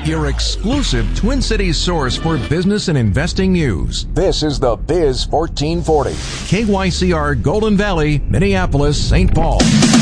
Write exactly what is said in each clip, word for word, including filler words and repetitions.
your exclusive Twin Cities source for business and investing news. This is the Biz fourteen forty. K Y C R Golden Valley, Minneapolis, Saint Paul.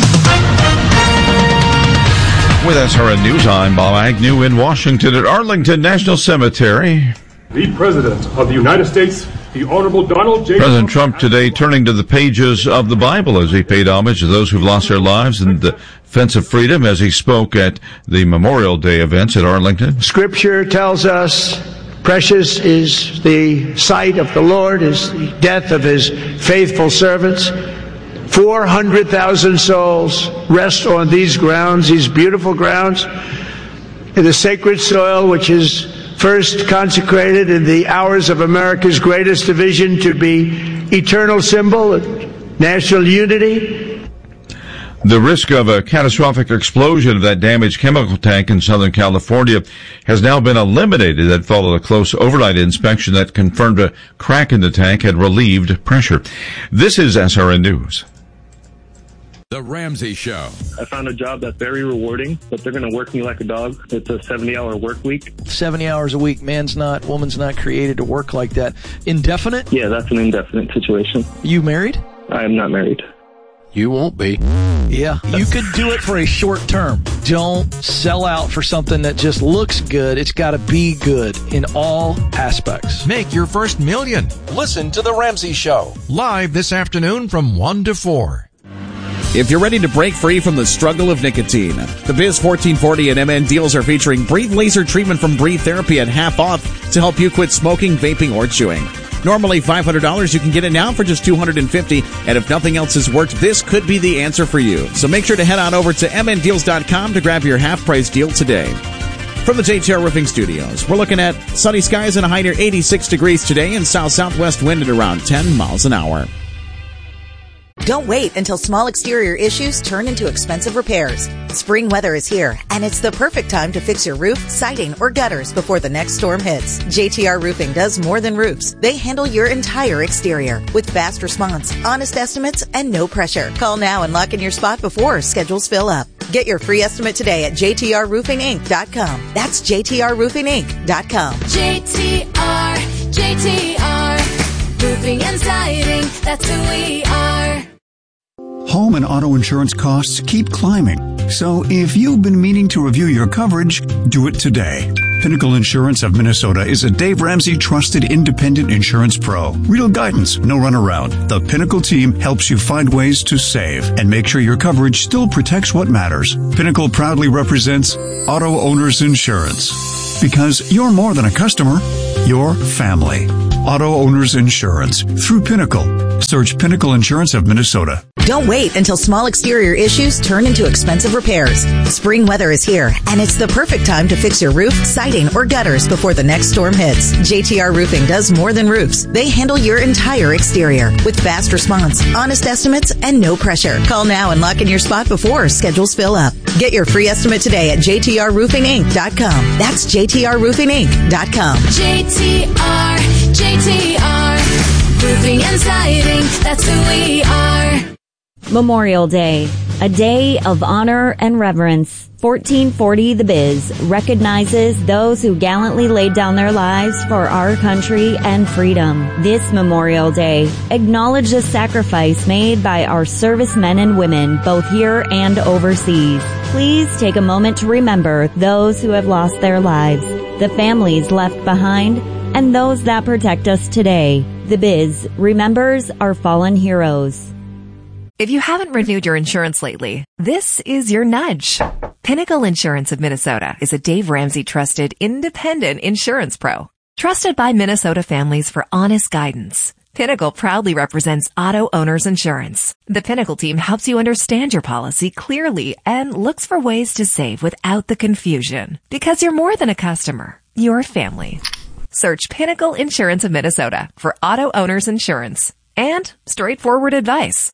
With S R N News, I'm Bob Agnew in Washington at Arlington National Cemetery. The President of the United States, the Honorable Donald J. President Trump today turning to the pages of the Bible as he paid homage to those who've lost their lives in the defense of freedom as he spoke at the Memorial Day events at Arlington. Scripture tells us precious is the sight of the Lord, is the death of his faithful servants. four hundred thousand souls rest on these grounds, these beautiful grounds, in the sacred soil which is first consecrated in the hours of America's greatest division to be eternal symbol of national unity. The risk of a catastrophic explosion of that damaged chemical tank in Southern California has now been eliminated. That followed a close overnight inspection that confirmed a crack in the tank had relieved pressure. This is S R N News. The Ramsey Show. I found a job that's very rewarding, but they're going to work me like a dog. It's a seventy-hour work week. seventy hours a week. Man's not, woman's not created to work like that. Indefinite? Yeah, that's an indefinite situation. You married? I am not married. You won't be. Yeah, you could do it for a short term. Don't sell out for something that just looks good. It's got to be good in all aspects. Make your first million. Listen to The Ramsey Show. Live this afternoon from one to four. If you're ready to break free from the struggle of nicotine, the Biz fourteen forty and M N deals are featuring Breathe Laser Treatment from Breathe Therapy at half off to help you quit smoking, vaping, or chewing. Normally five hundred dollars, you can get it now for just two hundred fifty dollars, and if nothing else has worked, this could be the answer for you. So make sure to head on over to M N deals dot com to grab your half-price deal today. From the J T R Roofing Studios, we're looking at sunny skies and a high near eighty-six degrees today and south-southwest wind at around ten miles an hour. Don't wait until small exterior issues turn into expensive repairs. Spring weather is here, and it's the perfect time to fix your roof, siding, or gutters before the next storm hits. J T R Roofing does more than roofs. They handle your entire exterior with fast response, honest estimates, and no pressure. Call now and lock in your spot before schedules fill up. Get your free estimate today at J T R roofing inc dot com. That's J T R roofing inc dot com. J T R, J T R, roofing and siding, that's who we are. Home and auto insurance costs keep climbing. So if you've been meaning to review your coverage, do it today. Pinnacle Insurance of Minnesota is a Dave Ramsey trusted independent insurance pro. Real guidance, no runaround. The Pinnacle team helps you find ways to save and make sure your coverage still protects what matters. Pinnacle proudly represents Auto Owners Insurance. Because you're more than a customer, you're family. Auto Owners Insurance through Pinnacle. Search Pinnacle Insurance of Minnesota. Don't wait until small exterior issues turn into expensive repairs. Spring weather is here, and it's the perfect time to fix your roof, siding, or gutters before the next storm hits. J T R Roofing does more than roofs. They handle your entire exterior with fast response, honest estimates, and no pressure. Call now and lock in your spot before schedules fill up. Get your free estimate today at J T R roofing inc dot com. That's J T R roofing inc dot com. J T R, J T R, roofing and siding, that's who we are. Memorial Day, a day of honor and reverence. fourteen forty The Biz recognizes those who gallantly laid down their lives for our country and freedom. This Memorial Day, acknowledge the sacrifice made by our servicemen and women, both here and overseas. Please take a moment to remember those who have lost their lives, the families left behind, and those that protect us today. The Biz remembers our fallen heroes. If you haven't renewed your insurance lately, this is your nudge. Pinnacle Insurance of Minnesota is a Dave Ramsey trusted independent insurance pro. Trusted by Minnesota families for honest guidance. Pinnacle proudly represents Auto Owners Insurance. The Pinnacle team helps you understand your policy clearly and looks for ways to save without the confusion. Because you're more than a customer, you're family. Search Pinnacle Insurance of Minnesota for Auto Owners Insurance and straightforward advice.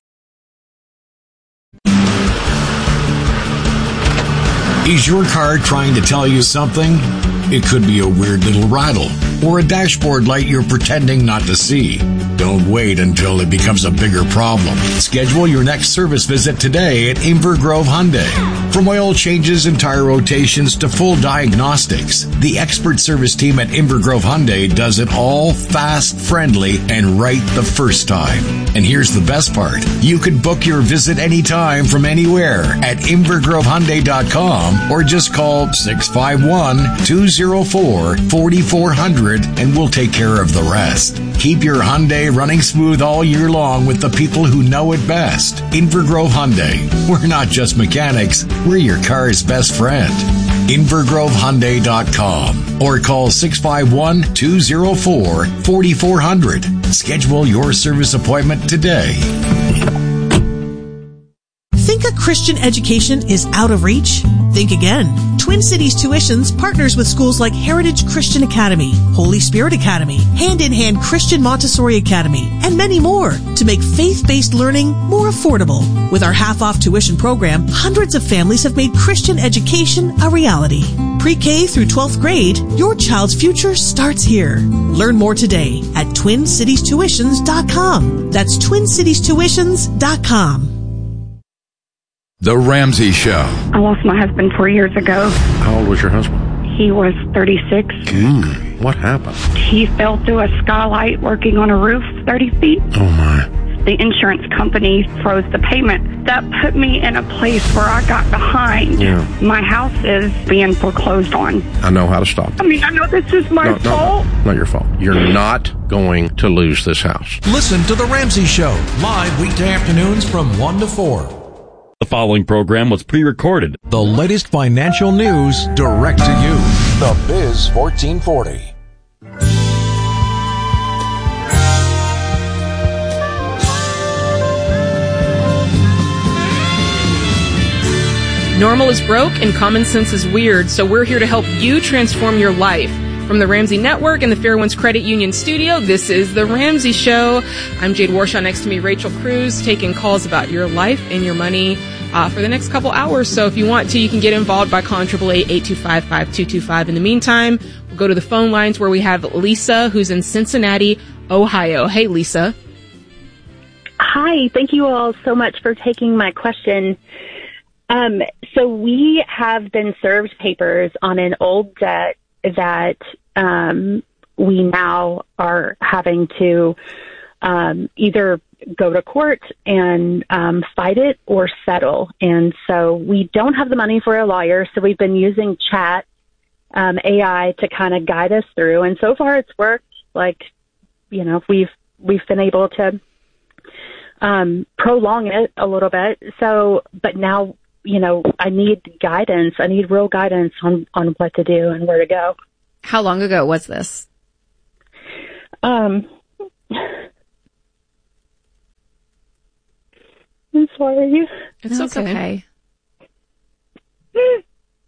Is your car trying to tell you something? It could be a weird little rattle or a dashboard light you're pretending not to see. Don't wait until it becomes a bigger problem. Schedule your next service visit today at Inver Grove Hyundai. From oil changes and tire rotations to full diagnostics, the expert service team at Inver Grove Hyundai does it all fast, friendly, and right the first time. And here's the best part. You can book your visit anytime from anywhere at inver grove hyundai dot com or just call six five one, two oh four, four four zero zero and we'll take care of the rest. Keep your Hyundai running smooth all year long with the people who know it best. Inver Grove Hyundai. We're not just mechanics, we're your car's best friend. inver grove hyundai dot com or call six five one, two oh four, four four zero zero. Schedule your service appointment today. Think a Christian education is out of reach? Think again. Twin Cities Tuitions partners with schools like Heritage Christian Academy, Holy Spirit Academy, Hand in Hand Christian Montessori Academy, and many more to make faith-based learning more affordable. With our half-off tuition program, hundreds of families have made Christian education a reality. Pre-K through twelfth grade, your child's future starts here. Learn more today at twin cities tuitions dot com. That's twin cities tuitions dot com. The Ramsey Show. I lost my husband four years ago. How old was your husband? He was thirty-six. Mm, what happened? He fell through a skylight working on a roof thirty feet. Oh, my. The insurance company froze the payment. That put me in a place where I got behind. Yeah. My house is being foreclosed on. I know how to stop it. I mean, I know this is my no, fault. No, not your fault. You're not going to lose this house. Listen to The Ramsey Show, live weekday afternoons from one to four. The following program was pre-recorded. The latest financial news direct to you. The Biz fourteen forty. Normal is broke and common sense is weird, so we're here to help you transform your life. From the Ramsey Network and the Fairwinds Credit Union studio, this is The Ramsey Show. I'm Jade Warshaw, next to me Rachel Cruz, taking calls about your life and your money uh, for the next couple hours. So if you want to, you can get involved by calling eight eight eight, eight two five, five two two five. In the meantime, we'll go to the phone lines where we have Lisa, who's in Cincinnati, Ohio. Hey, Lisa. Hi. Thank you all so much for taking my question. Um, so we have been served papers on an old debt that um, we now are having to um, either go to court and um, fight it or settle. And so we don't have the money for a lawyer, so we've been using chat, um, A I, to kind of guide us through. And so far it's worked. Like, you know, we've we've been able to um, prolong it a little bit. So, but now, you know, I need guidance. I need real guidance on, on what to do and where to go. How long ago was this? Um, I'm sorry. It's no, okay. okay.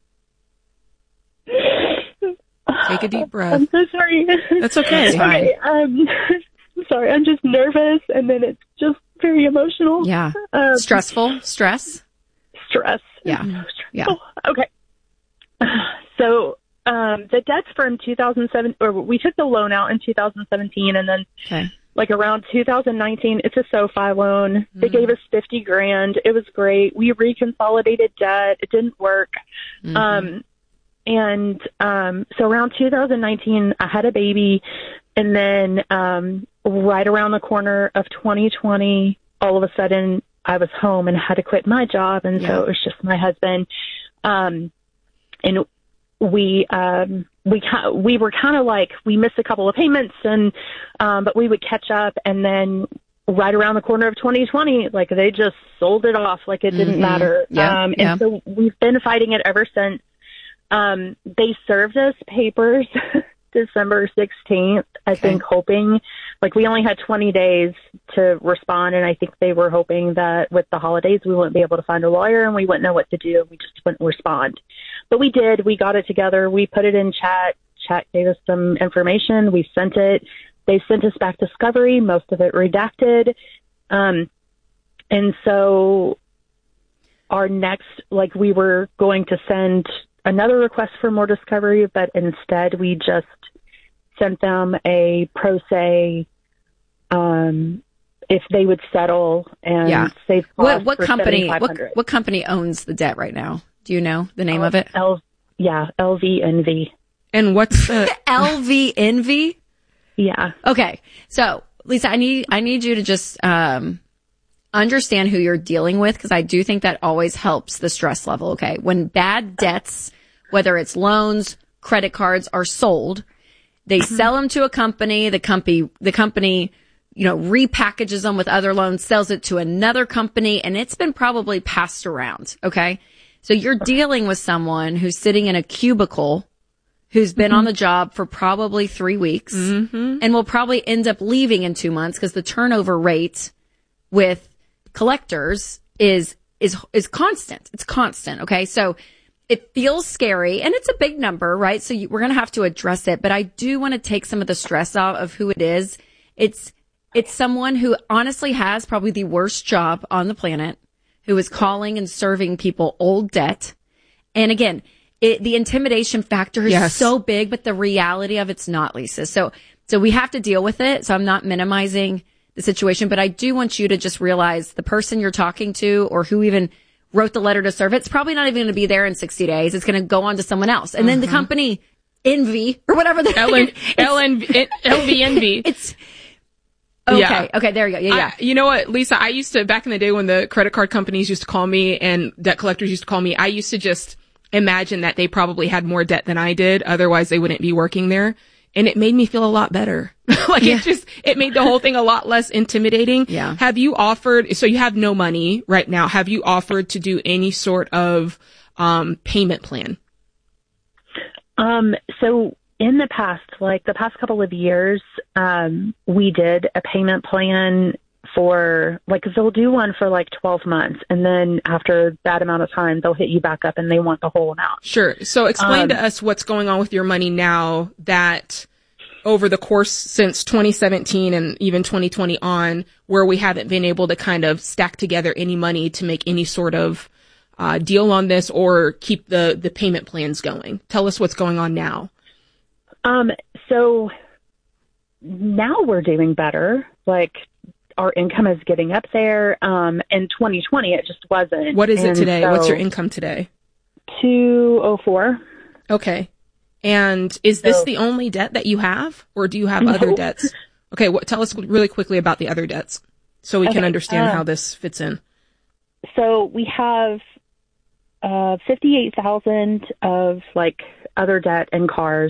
Take a deep breath. I'm so sorry. That's okay. It's fine. Okay, um, I'm sorry. I'm just nervous, and then it's just very emotional. Yeah. Um, Stressful? Stress? Stress. Yeah. No, yeah. Okay. So um, the debt's from two thousand seven, or we took the loan out in two thousand seventeen, and then okay. like around two thousand nineteen, it's a SoFi loan. Mm-hmm. They gave us fifty grand. It was great. We reconsolidated debt. It didn't work. Mm-hmm. Um, and um, so around two thousand nineteen, I had a baby, and then um, right around the corner of twenty twenty, all of a sudden, I was home and had to quit my job, and yeah. so it was just my husband. Um, and we um, we we were kind of like, we missed a couple of payments, and um, but we would catch up, and then right around the corner of twenty twenty, like they just sold it off, like it didn't mm-hmm. matter. Yeah. Um, and yeah. so we've been fighting it ever since. Um, they served us papers December sixteenth, I okay. think, hoping, like, we only had twenty days to respond, and I think they were hoping that with the holidays we wouldn't be able to find a lawyer and we wouldn't know what to do, and we just wouldn't respond. But we did. We got it together. We put it in chat. Chat gave us some information. We sent it. They sent us back discovery, most of it redacted. Um, and so our next, like, we were going to send another request for more discovery, but instead we just sent them a pro se um, if they would settle and Yeah. save costs What what for company seventy-five what, hundred. what company owns the debt right now? Do you know the name of it? L, yeah, L V N V. And what's the L V Envy? Yeah. Okay. So, Lisa, I need I need you to just um understand who you're dealing with, because I do think that always helps the stress level, okay? When bad debts, whether it's loans, credit cards, are sold, they sell them to a company, the company the company you know, repackages them with other loans, sells it to another company, and it's been probably passed around, okay? So you're dealing with someone who's sitting in a cubicle, who's been Mm-hmm. on the job for probably three weeks, Mm-hmm. and will probably end up leaving in two months because the turnover rate with collectors is is is constant. It's constant, okay? So it feels scary, and it's a big number, right? So you, we're going to have to address it, but I do want to take some of the stress out of who it is. It's It's someone who honestly has probably the worst job on the planet, who is calling and serving people old debt. And again, it, the intimidation factor is Yes. so big, but the reality of it's not, Lisa. So, so we have to deal with it. So I'm not minimizing the situation, but I do want you to just realize the person you're talking to, or who even wrote the letter to serve it, it's probably not even going to be there in sixty days. It's going to go on to someone else. And then the company Envy or whatever the L N L N L V N V. It's Okay. Yeah. Okay. There you go. Yeah. Yeah. I, you know what, Lisa, I used to, back in the day when the credit card companies used to call me and debt collectors used to call me, I used to just imagine that they probably had more debt than I did. Otherwise they wouldn't be working there. And it made me feel a lot better. like Yeah. it just, it made the whole thing a lot less intimidating. Yeah. Have you offered, so you have no money right now. Have you offered to do any sort of, um, payment plan? Um, so in the past, like the past couple of years, um, we did a payment plan for, like, they'll do one for like twelve months. And then after that amount of time, they'll hit you back up and they want the whole amount. Sure. So explain Um, to us what's going on with your money now that over the course since twenty seventeen and even twenty twenty on, where we haven't been able to kind of stack together any money to make any sort of uh, deal on this or keep the, the payment plans going. Tell us what's going on now. Um, so now we're doing better. Like, our income is getting up there. Um, in twenty twenty, it just wasn't. What is it And today? so What's your income today? two oh four. Okay. And is this So- the only debt that you have, or do you have No. other debts? Okay. What, tell us really quickly about the other debts so we can Okay, understand uh, how this fits in. So we have uh, fifty-eight thousand of like other debt and cars.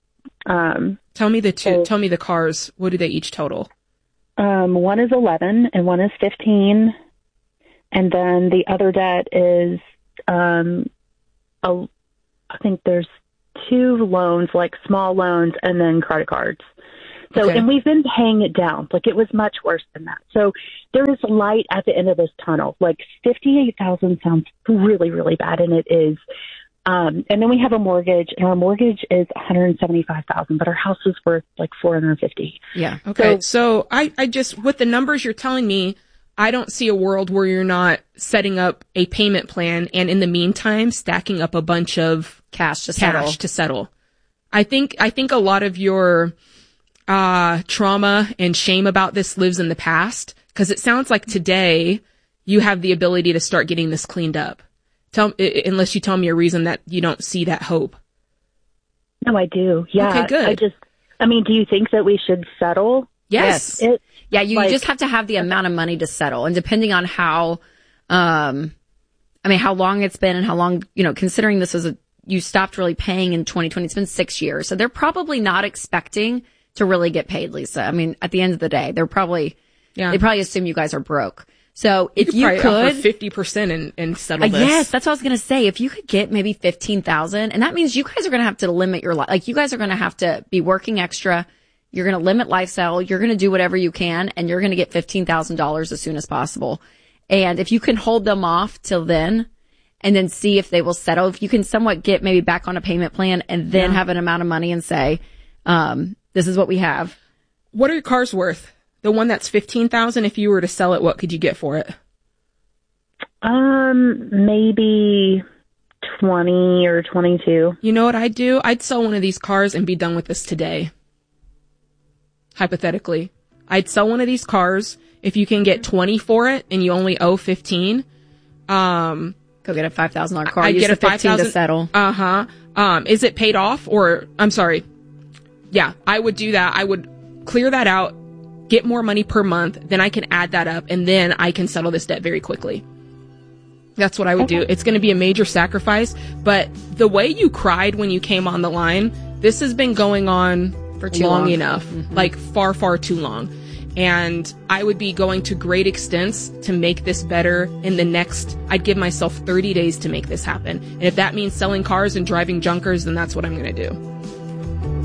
Um, Tell me the two, so- tell me the cars. What do they each total? um, one is eleven and one is fifteen, and then the other debt is um, a, I think there's two loans, like small loans, and then credit cards. So, Okay. and we've been paying it down. Like, it was much worse than that. So there is light at the end of this tunnel. Like, fifty-eight thousand sounds really, really bad, and it is. Um, and then we have a mortgage, and our mortgage is one hundred seventy-five thousand, but our house is worth like four hundred fifty. Yeah. Okay. So, so I, I just, with the numbers you're telling me, I don't see a world where you're not setting up a payment plan and in the meantime stacking up a bunch of Cash to cash settle. to settle. I think, I think a lot of your, uh, trauma and shame about this lives in the past, because it sounds like today you have the ability to start getting this cleaned up. Tell, i- unless you tell me a reason that you don't see that hope. No, I do. Yeah. Okay, good. I just, I mean, do you think that we should settle? Yes. It, Yeah, you like- just have to have the amount of money to settle. And depending on how, um, I mean, how long it's been and how long, you know, considering this is a, you stopped really paying in twenty twenty, it's been six years. So they're probably not expecting to really get paid, Lisa. I mean, at the end of the day, they're probably, Yeah. they probably assume you guys are broke. So if you you could, probably could, offer fifty percent and, and settle Uh, this. yes, that's what I was going to say. If you could get maybe fifteen thousand, and that means you guys are going to have to limit your life. Like, you guys are going to have to be working extra. You're going to limit lifestyle. You're going to do whatever you can, and you're going to get fifteen thousand dollars as soon as possible. And if you can hold them off till then and then see if they will settle, if you can somewhat get maybe back on a payment plan and then Yeah. have an amount of money and say, um, this is what we have. What are your cars worth? The one that's fifteen thousand, if you were to sell it, what could you get for it? Um, maybe twenty or twenty-two. You know what I'd do? I'd sell one of these cars and be done with this today. Hypothetically. I'd sell one of these cars. If you can get twenty for it and you only owe fifteen, um, go get a five thousand dollars car. I Use get the a five fifteen thousand to settle. Uh huh. Um, is it paid off or I'm sorry. Yeah, I would do that. I would clear that out, get more money per month, then I can add that up, and then I can settle this debt very quickly. That's what I would do. It's going to be a major sacrifice, but the way you cried when you came on the line, this has been going on for too long, long. enough, mm-hmm. like far, far too long. And I would be going to great extents to make this better in the next, I'd give myself thirty days to make this happen. And if that means selling cars and driving junkers, then that's what I'm going to do.